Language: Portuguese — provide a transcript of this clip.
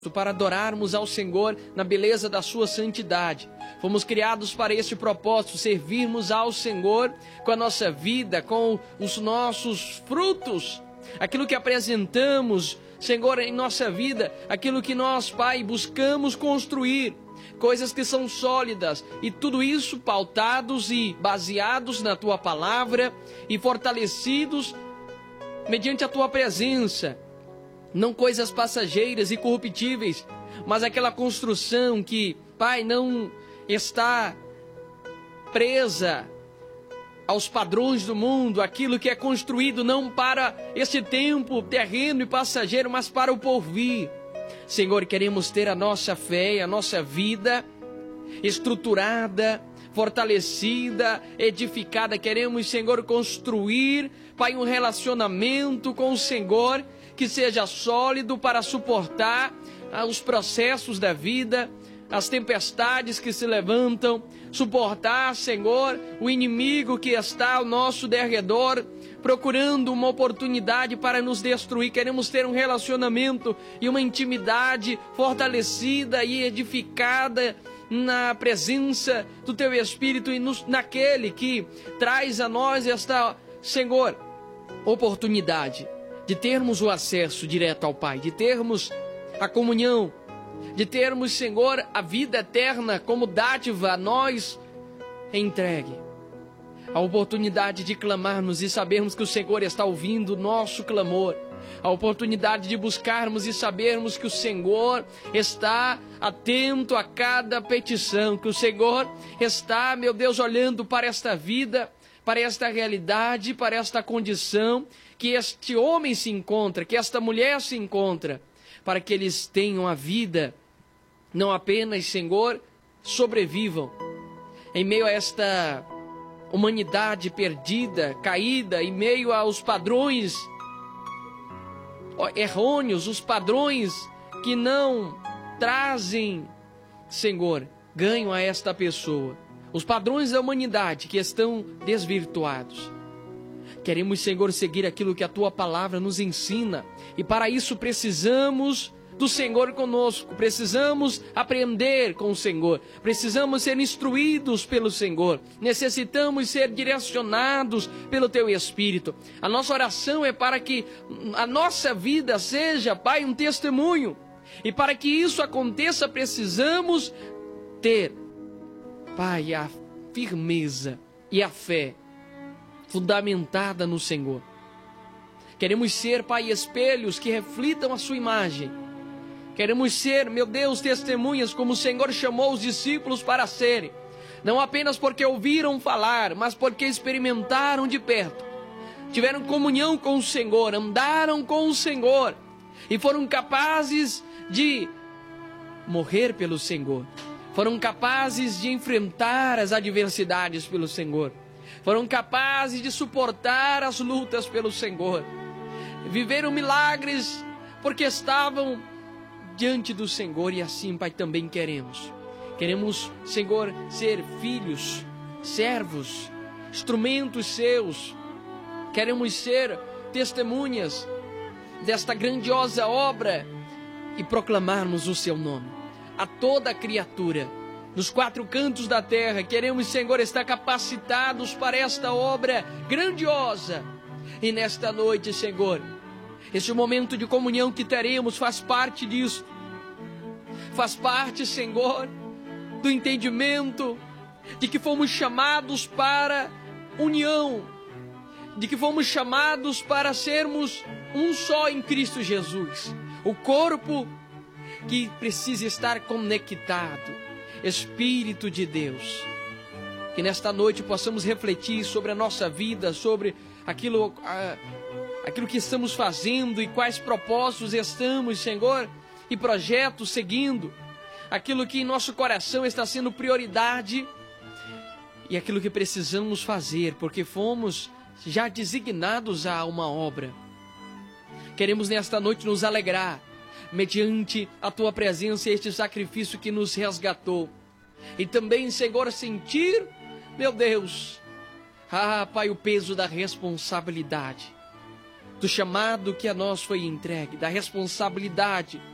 para adorarmos ao Senhor na beleza da sua santidade. Fomos criados para este propósito, servirmos ao Senhor com a nossa vida, com os nossos frutos, aquilo que apresentamos, Senhor, em nossa vida, aquilo que nós, Pai, buscamos construir, coisas que são sólidas, e tudo isso pautados e baseados na Tua Palavra e fortalecidos mediante a Tua presença. Não coisas passageiras e corruptíveis, mas aquela construção que, Pai, não está presa aos padrões do mundo, aquilo que é construído não para este tempo terreno e passageiro, mas para o porvir. Senhor, queremos ter a nossa fé, a nossa vida estruturada, fortalecida, edificada. Queremos, Senhor, construir, Pai, um relacionamento com o Senhor que seja sólido para suportar os processos da vida, as tempestades que se levantam, suportar, Senhor, o inimigo que está ao nosso derredor, procurando uma oportunidade para nos destruir. Queremos ter um relacionamento e uma intimidade fortalecida e edificada na presença do Teu Espírito e naquele que traz a nós esta, Senhor, oportunidade de termos o acesso direto ao Pai, de termos a comunhão, de termos, Senhor, a vida eterna como dádiva a nós entregue. A oportunidade de clamarmos e sabermos que o Senhor está ouvindo o nosso clamor. A oportunidade de buscarmos e sabermos que o Senhor está atento a cada petição, que o Senhor está, meu Deus, olhando para esta vida, para esta realidade, para esta condição que este homem se encontra, que esta mulher se encontra, para que eles tenham a vida, não apenas, Senhor, sobrevivam em meio a esta humanidade perdida, caída, em meio aos padrões errôneos, os padrões que não trazem, Senhor, ganho a esta pessoa, os padrões da humanidade que estão desvirtuados. Queremos, Senhor, seguir aquilo que a Tua Palavra nos ensina, e para isso precisamos do Senhor conosco, precisamos aprender com o Senhor, precisamos ser instruídos pelo Senhor, necessitamos ser direcionados pelo Teu Espírito. A nossa oração é para que a nossa vida seja, Pai, um testemunho, e para que isso aconteça precisamos ter, Pai, a firmeza e a fé fundamentada no Senhor. Queremos ser, Pai, espelhos que reflitam a Sua imagem. Queremos ser, meu Deus, testemunhas como o Senhor chamou os discípulos para serem. Não apenas porque ouviram falar, mas porque experimentaram de perto. Tiveram comunhão com o Senhor, andaram com o Senhor e foram capazes de morrer pelo Senhor. Foram capazes de enfrentar as adversidades pelo Senhor. Foram capazes de suportar as lutas pelo Senhor. Viveram milagres porque estavam diante do Senhor, e assim, Pai, também queremos. Queremos, Senhor, ser filhos, servos, instrumentos Seus. Queremos ser testemunhas desta grandiosa obra e proclamarmos o Seu nome a toda criatura nos quatro cantos da terra. Queremos, Senhor, estar capacitados para esta obra grandiosa. E nesta noite, Senhor, este momento de comunhão que teremos faz parte disso. Faz parte, Senhor, do entendimento de que fomos chamados para união, de que fomos chamados para sermos um só em Cristo Jesus. O corpo que precisa estar conectado. Espírito de Deus, que nesta noite possamos refletir sobre a nossa vida, sobre aquilo que estamos fazendo e quais propósitos estamos, Senhor, e projetos seguindo, aquilo que em nosso coração está sendo prioridade e aquilo que precisamos fazer, porque fomos já designados a uma obra. Queremos nesta noite nos alegrar mediante a Tua presença e este sacrifício que nos resgatou. E também, Senhor, sentir, meu Deus, Pai, o peso da responsabilidade, do chamado que a nós foi entregue, da responsabilidade